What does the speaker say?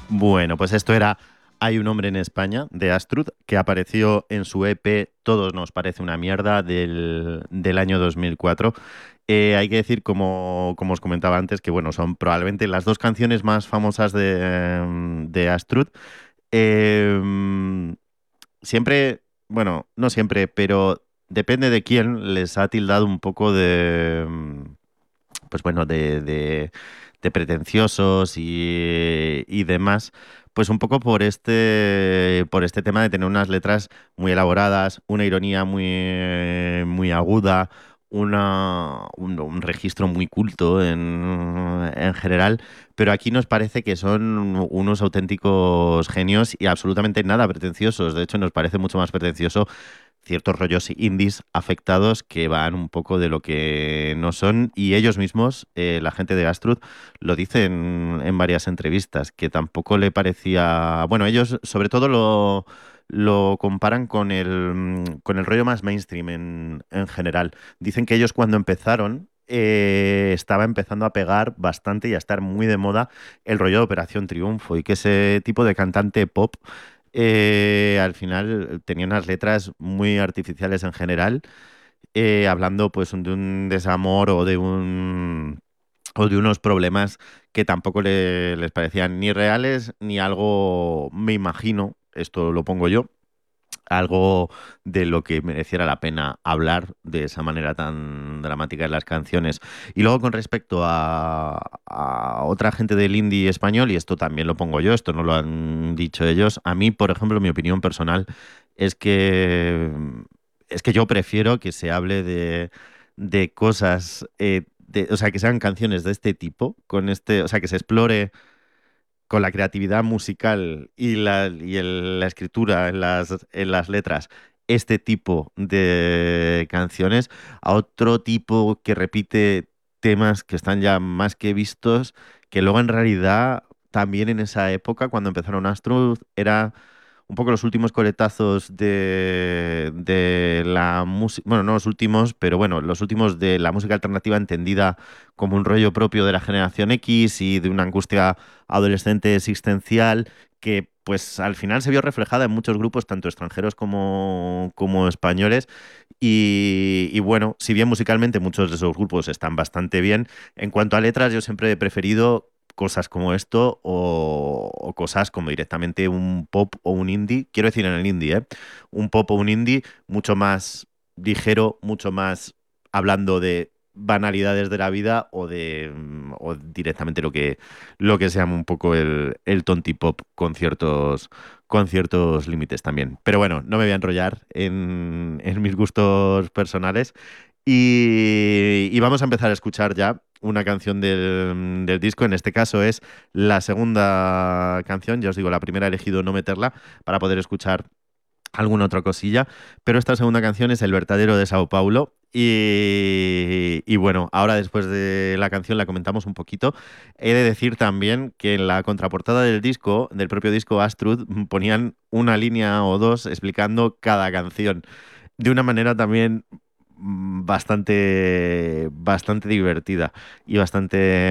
Bueno, pues esto era Hay un hombre en España, de Astrud, que apareció en su EP Todos nos parece una mierda del año 2004. Hay que decir, como os comentaba antes, que bueno, son probablemente las dos canciones más famosas de Astrud. Eh, Siempre, bueno, no siempre, pero depende de quién, les ha tildado un poco pues bueno, de pretenciosos y demás, pues un poco por este tema de tener unas letras muy elaboradas, una ironía muy aguda, un registro muy culto en general, pero aquí nos parece que son unos auténticos genios y absolutamente nada pretenciosos. De hecho, nos parece mucho más pretencioso ciertos rollos indies afectados que van un poco de lo que no son y ellos mismos, la gente de Astrud, lo dicen en varias entrevistas, que tampoco le parecía... Bueno, ellos sobre todo lo comparan con el rollo más mainstream en general. Dicen que ellos cuando empezaron... estaba empezando a pegar bastante y a estar muy de moda el rollo de Operación Triunfo y que ese tipo de cantante pop al final tenía unas letras muy artificiales en general, hablando pues de un desamor o de unos problemas que tampoco les parecían ni reales ni algo, me imagino, esto lo pongo yo, algo de lo que mereciera la pena hablar de esa manera tan dramática en las canciones. Y luego con respecto a otra gente del indie español, y esto también lo pongo yo, esto no lo han dicho ellos, a mí, por ejemplo, mi opinión personal es que es que yo prefiero que se hable de cosas, o sea, que sean canciones de este tipo, con este, o sea, que se explore con la creatividad musical la escritura en las letras, este tipo de canciones, a otro tipo que repite temas que están ya más que vistos, que luego en realidad también en esa época, cuando empezaron Astrud, era un poco los últimos coletazos de la música, bueno, no los últimos, pero bueno, los últimos de la música alternativa entendida como un rollo propio de la generación X y de una angustia adolescente existencial que pues al final se vio reflejada en muchos grupos, tanto extranjeros como españoles. Y bueno, si bien musicalmente muchos de esos grupos están bastante bien, en cuanto a letras yo siempre he preferido cosas como esto o cosas como directamente un pop o un indie, quiero decir en el indie, ¿eh? Un pop o un indie mucho más ligero, mucho más hablando de banalidades de la vida o directamente lo que se llama un poco el tontipop con ciertos límites también. Pero bueno, no me voy a enrollar en mis gustos personales y vamos a empezar a escuchar ya una canción del disco. En este caso es la segunda canción, ya os digo, la primera he elegido no meterla para poder escuchar alguna otra cosilla, pero esta segunda canción es El Vertadero de Sao Paulo y bueno, ahora después de la canción la comentamos un poquito. He de decir también que en la contraportada del disco, del propio disco Astrud, ponían una línea o dos explicando cada canción de una manera también bastante divertida y bastante